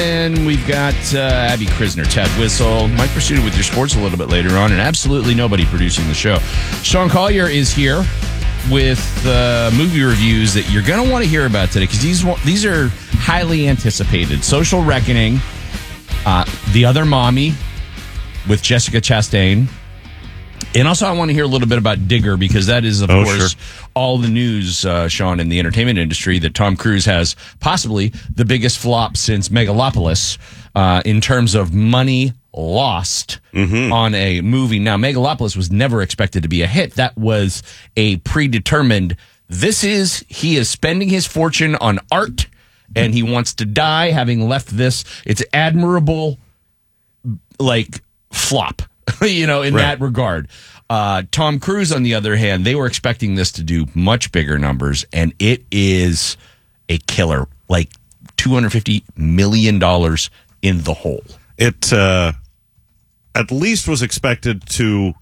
And we've got Abby Krisner, Ted Whistle, Mike Pursuta with your sports a little bit later on, and absolutely nobody producing the show. Sean Collier is here with movie reviews that you're going to want to hear about today, because these are highly anticipated. Social Reckoning, The Other Mommy with Jessica Chastain. And also I want to hear a little bit about Digger, because that is, of course, all the news, Sean, in the entertainment industry, that Tom Cruise has possibly the biggest flop since Megalopolis in terms of money lost on a movie. Now, Megalopolis was never expected to be a hit. That was a predetermined, he is spending his fortune on art, and he wants to die having left this. It's admirable, flop. In that regard. Tom Cruise, on the other hand, they were expecting this to do much bigger numbers, and it is a killer, $250 million in the hole. It at least was expected to,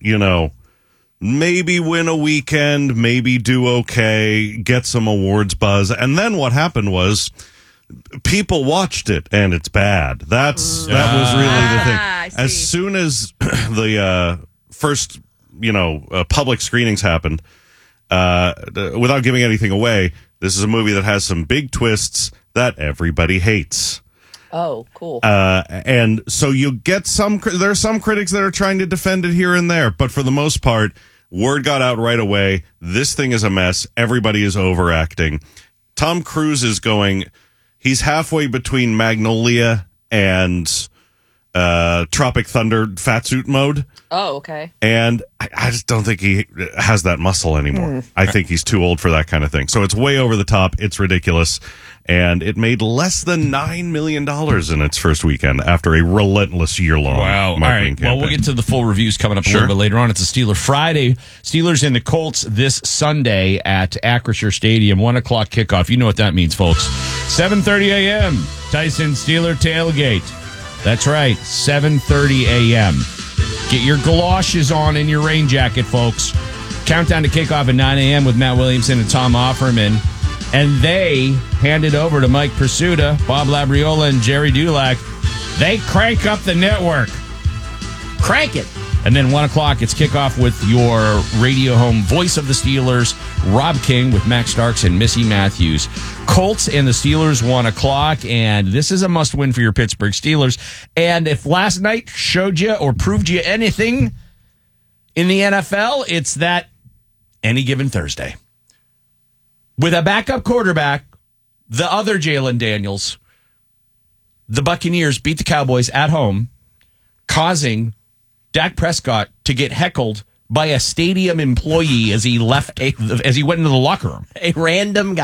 maybe win a weekend, maybe do okay, get some awards buzz. And then what happened was people watched it, and it's bad. That was really the thing. As soon as the first, public screenings happened, without giving anything away, this is a movie that has some big twists that everybody hates. Oh, cool. And so you get there are some critics that are trying to defend it here and there, but for the most part, word got out right away. This thing is a mess. Everybody is overacting. Tom Cruise is he's halfway between Magnolia and Tropic Thunder fatsuit mode. Oh, okay. And I just don't think he has that muscle anymore. I think he's too old for that kind of thing. So it's way over the top. It's ridiculous. And it made less than $9 million in its first weekend after a relentless year-long marketing campaign. Well, we'll get to the full reviews coming up a little bit later on. It's a Steeler Friday. Steelers and the Colts this Sunday at Acrisure Stadium, 1 o'clock kickoff. You know what that means, folks. 7:30 a.m., Tyson Steeler tailgate. That's right, 7:30 a.m. Get your galoshes on and your rain jacket, folks. Countdown to kickoff at 9 a.m. with Matt Williamson and Tom Offerman. And they hand it over to Mike Pursuta, Bob Labriola, and Jerry Dulac. They crank up the network. Crank it. And then 1 o'clock, it's kickoff with your radio home voice of the Steelers, Rob King, with Max Starks and Missy Matthews. Colts and the Steelers, 1 o'clock. And this is a must-win for your Pittsburgh Steelers. And if last night showed you or proved you anything in the NFL, it's that any given Thursday, with a backup quarterback, the other Jalen Daniels, the Buccaneers beat the Cowboys at home, causing Dak Prescott to get heckled by a stadium employee as he went into the locker room. A random guy.